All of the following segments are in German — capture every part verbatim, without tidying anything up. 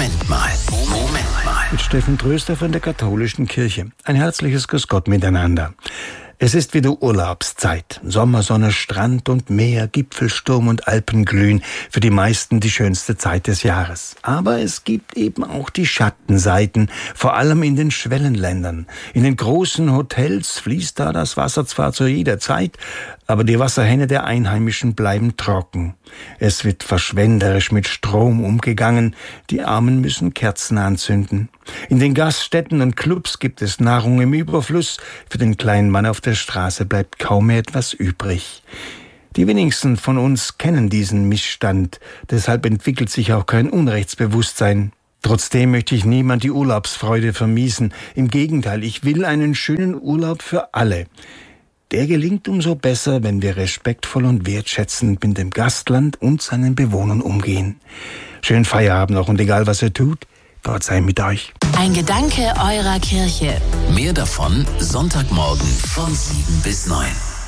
Moment mal. Moment mal. Mit Steffen Tröster von der Katholischen Kirche. Ein herzliches Grüß Gott miteinander. Es ist wieder Urlaubszeit. Sommersonne, Strand und Meer, Gipfelsturm und Alpenglühen. Für die meisten die schönste Zeit des Jahres. Aber es gibt eben auch die Schattenseiten, vor allem in den Schwellenländern. In den großen Hotels fließt da das Wasser zwar zu jeder Zeit, aber die Wasserhähne der Einheimischen bleiben trocken. Es wird verschwenderisch mit Strom umgegangen. Die Armen müssen Kerzen anzünden. In den Gaststätten und Clubs gibt es Nahrung im Überfluss. Für den kleinen Mann auf der Straße bleibt kaum mehr etwas übrig. Die wenigsten von uns kennen diesen Missstand. Deshalb entwickelt sich auch kein Unrechtsbewusstsein. Trotzdem möchte ich niemand die Urlaubsfreude vermiesen. Im Gegenteil, ich will einen schönen Urlaub für alle. Der gelingt umso besser, wenn wir respektvoll und wertschätzend mit dem Gastland und seinen Bewohnern umgehen. Schönen Feierabend noch und egal was ihr tut, Gott sei mit euch. Ein Gedanke eurer Kirche. Mehr davon Sonntagmorgen von sieben bis neun.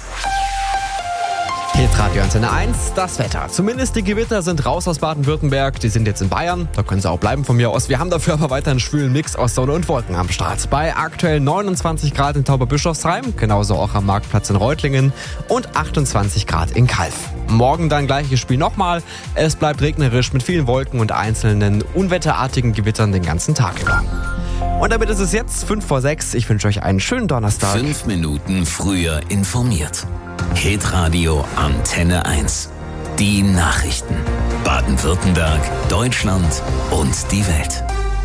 Hitradio Antenne eins, das Wetter. Zumindest die Gewitter sind raus aus Baden-Württemberg. Die sind jetzt in Bayern. Da können sie auch bleiben von mir aus. Wir haben dafür aber weiter einen schwülen Mix aus Sonne und Wolken am Start. Bei aktuell neunundzwanzig Grad in Tauberbischofsheim, genauso auch am Marktplatz in Reutlingen und achtundzwanzig Grad in Calw. Morgen dann gleiches Spiel nochmal. Es bleibt regnerisch mit vielen Wolken und einzelnen unwetterartigen Gewittern den ganzen Tag über. Und damit ist es jetzt fünf vor sechs. Ich wünsche euch einen schönen Donnerstag. Fünf Minuten früher informiert. Hitradio Antenne eins. Die Nachrichten. Baden-Württemberg, Deutschland und die Welt.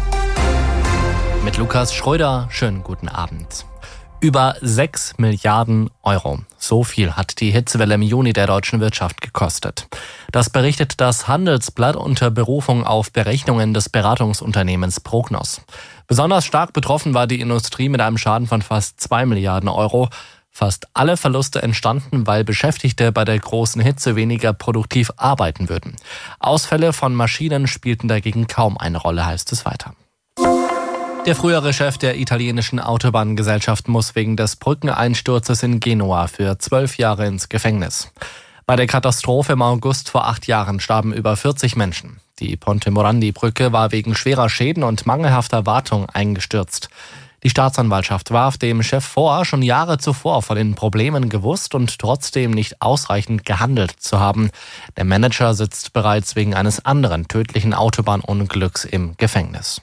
Mit Lukas Schröder, schönen guten Abend. Über sechs Milliarden Euro. So viel hat die Hitzewelle im Juni der deutschen Wirtschaft gekostet. Das berichtet das Handelsblatt unter Berufung auf Berechnungen des Beratungsunternehmens Prognos. Besonders stark betroffen war die Industrie mit einem Schaden von fast zwei Milliarden Euro. Fast alle Verluste entstanden, weil Beschäftigte bei der großen Hitze weniger produktiv arbeiten würden. Ausfälle von Maschinen spielten dagegen kaum eine Rolle, heißt es weiter. Der frühere Chef der italienischen Autobahngesellschaft muss wegen des Brückeneinsturzes in Genua für zwölf Jahre ins Gefängnis. Bei der Katastrophe im August vor acht Jahren starben über vierzig Menschen. Die Ponte Morandi-Brücke war wegen schwerer Schäden und mangelhafter Wartung eingestürzt. Die Staatsanwaltschaft warf dem Chef vor, schon Jahre zuvor von den Problemen gewusst und trotzdem nicht ausreichend gehandelt zu haben. Der Manager sitzt bereits wegen eines anderen tödlichen Autobahnunglücks im Gefängnis.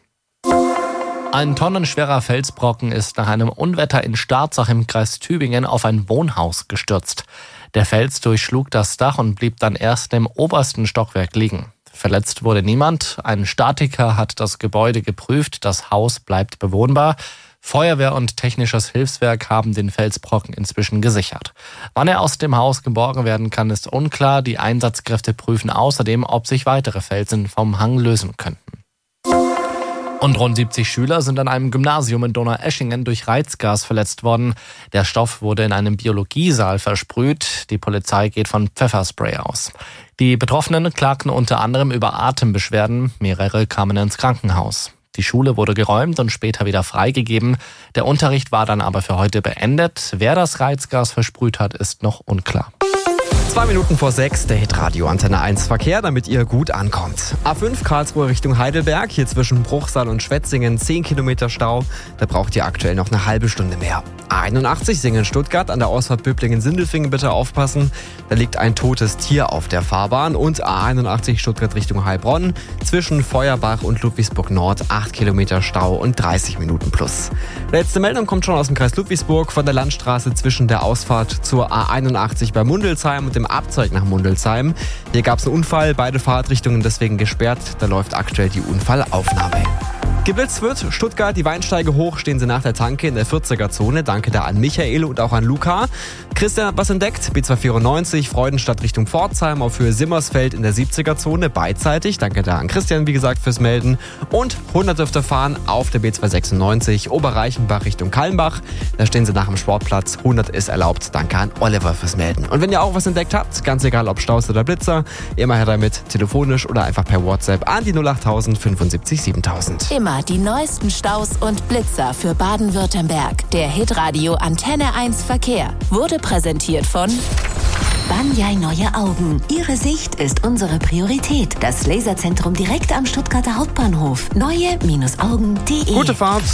Ein tonnenschwerer Felsbrocken ist nach einem Unwetter in Starzach im Kreis Tübingen auf ein Wohnhaus gestürzt. Der Fels durchschlug das Dach und blieb dann erst im obersten Stockwerk liegen. Verletzt wurde niemand. Ein Statiker hat das Gebäude geprüft. Das Haus bleibt bewohnbar. Feuerwehr und technisches Hilfswerk haben den Felsbrocken inzwischen gesichert. Wann er aus dem Haus geborgen werden kann, ist unklar. Die Einsatzkräfte prüfen außerdem, ob sich weitere Felsen vom Hang lösen könnten. Und rund siebzig Schüler sind an einem Gymnasium in Donaueschingen durch Reizgas verletzt worden. Der Stoff wurde in einem Biologiesaal versprüht. Die Polizei geht von Pfefferspray aus. Die Betroffenen klagten unter anderem über Atembeschwerden. Mehrere kamen ins Krankenhaus. Die Schule wurde geräumt und später wieder freigegeben. Der Unterricht war dann aber für heute beendet. Wer das Reizgas versprüht hat, ist noch unklar. Zwei Minuten vor sechs, der Hitradio Antenne eins Verkehr, damit ihr gut ankommt. A fünf Karlsruhe Richtung Heidelberg, hier zwischen Bruchsal und Schwetzingen zehn Kilometer Stau. Da braucht ihr aktuell noch eine halbe Stunde mehr. A einundachtzig Singen-Stuttgart, an der Ausfahrt Böblingen-Sindelfingen bitte aufpassen. Da liegt ein totes Tier auf der Fahrbahn. Und A einundachtzig Stuttgart Richtung Heilbronn, zwischen Feuerbach und Ludwigsburg Nord acht Kilometer Stau und dreißig Minuten plus. Letzte Meldung kommt schon aus dem Kreis Ludwigsburg von der Landstraße zwischen der Ausfahrt zur A einundachtzig bei Mundelsheim und dem Abzweig nach Mundelsheim. Hier gab es einen Unfall, beide Fahrtrichtungen deswegen gesperrt. Da läuft aktuell die Unfallaufnahme. Geblitzt wird Stuttgart, die Weinsteige hoch, stehen sie nach der Tanke in der vierziger Zone. Danke da an Michael und auch an Luca. Christian hat was entdeckt, B zweihundertvierundneunzig, Freudenstadt Richtung Pforzheim auf Höhe Simmersfeld in der siebziger Zone, beidseitig. Danke da an Christian, wie gesagt, fürs Melden. Und hundert dürfte fahren auf der B zweihundertsechsundneunzig, Oberreichenbach Richtung Kalmbach. Da stehen sie nach dem Sportplatz, hundert ist erlaubt. Danke an Oliver fürs Melden. Und wenn ihr auch was entdeckt habt, ganz egal ob Staus oder Blitzer, immer her damit, telefonisch oder einfach per WhatsApp an die null achttausend fünfundsiebzig siebentausend. Immer die neuesten Staus und Blitzer für Baden-Württemberg. Der Hitradio Antenne eins Verkehr wurde präsentiert von Banyai Neue Augen. Ihre Sicht ist unsere Priorität. Das Laserzentrum direkt am Stuttgarter Hauptbahnhof. neue Augen punkt de. Gute Fahrt.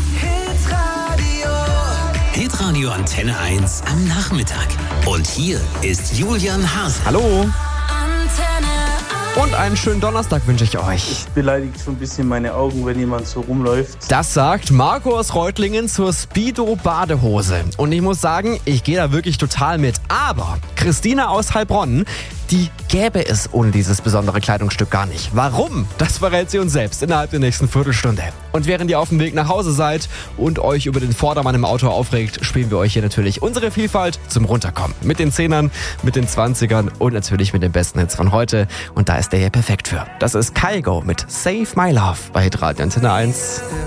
Hitradio Antenne eins am Nachmittag. Und hier ist Julian Haas. Hallo. Und einen schönen Donnerstag wünsche ich euch. Beleidigt so ein bisschen meine Augen, wenn jemand so rumläuft. Das sagt Marco aus Reutlingen zur Speedo-Badehose. Und ich muss sagen, ich gehe da wirklich total mit. Aber Christina aus Heilbronn, die gäbe es ohne dieses besondere Kleidungsstück gar nicht. Warum? Das verrät sie uns selbst innerhalb der nächsten Viertelstunde. Und während ihr auf dem Weg nach Hause seid und euch über den Vordermann im Auto aufregt, spielen wir euch hier natürlich unsere Vielfalt zum Runterkommen. Mit den Zehnern, mit den Zwanzigern und natürlich mit den besten Hits von heute. Und da ist der hier perfekt für. Das ist Kygo mit Save My Love bei Hitradio Antenne eins.